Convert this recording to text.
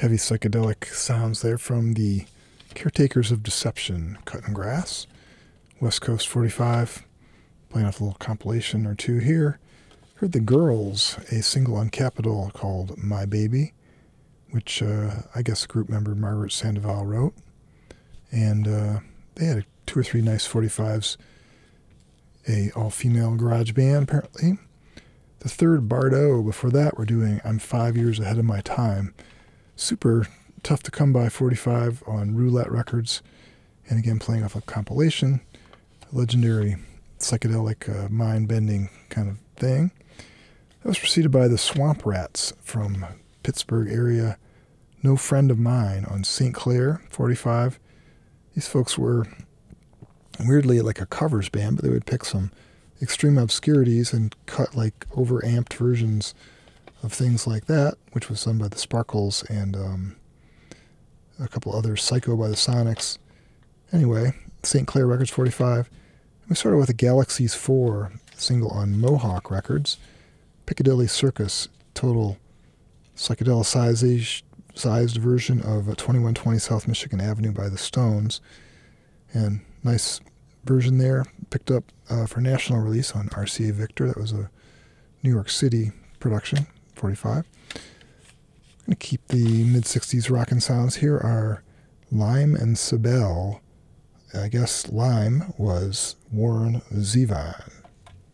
heavy psychedelic sounds there from the Caretakers of Deception, Cutting Grass, West Coast 45, playing off a little compilation or two here. Heard The Girls, a single on Capitol called My Baby, which I guess group member Margaret Sandoval wrote. And they had two or three nice 45s, a all-female garage band apparently. The third, Bardo, before that we're doing I'm 5 Years Ahead of My Time. Super tough to come by 45 on Roulette Records, and again playing off a compilation, a legendary psychedelic mind-bending kind of thing. That was preceded by the Swamp Rats from Pittsburgh area, No Friend of Mine on St. Clair 45. These folks were weirdly like a covers band, but they would pick some extreme obscurities and cut like overamped versions of things like that, which was done by the Sparkles and a couple others, Psycho by the Sonics. Anyway, St. Clair Records 45. We started with a Galaxies 4 single on Mohawk Records, Piccadilly Circus, total psychedelicized version of 2120 South Michigan Avenue by the Stones. And nice version there, picked up for national release on RCA Victor. That was a New York City production, 45. I'm going to keep the mid-60s rockin' sounds. Here are Lime and Sibel. I guess Lime was Warren Zevon.